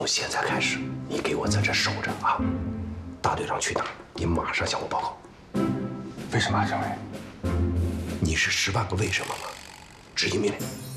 从现在开始，你给我在这守着啊！大队长去哪儿，你马上向我报告。 为什么啊，政委？ 你是10万个为什么吗？执行命令。